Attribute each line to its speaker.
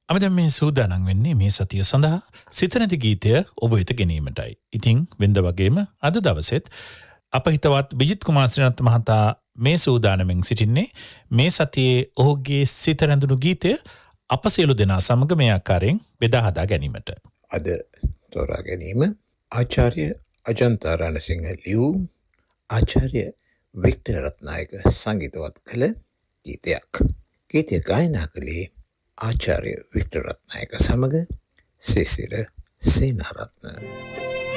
Speaker 1: අපි දැන් මේ සූදානම් වෙන්නේ මේ සතිය සඳහා සිත නැති ගීතය ඔබ වෙත ගෙනීමටයි. ඉතින් වෙනද වගේම අද දවසෙත් අප හිතවත් විජිත් කුමාර ශ්‍රීනාත් මහතා මේ සූදානමින් සිටින්නේ මේ සතියේ ඔහුගේ සිත රැඳුණු ගීතය අප සියලු දෙනා සමග මේ ආකාරයෙන් බෙදා හදා ගැනීමට.
Speaker 2: අද තෝරා ගැනීම ආචාර්ය අජන්ත රණසිංහ ලියූ ආචාර්ය වික්ටර් රත්නායක සංගීතවත් කළ ගීතයක්. ගීතය ගායනා කළේ ආචාර්ය වික්ටර් රත්නායක සමග සිසිර සේනාරත්න.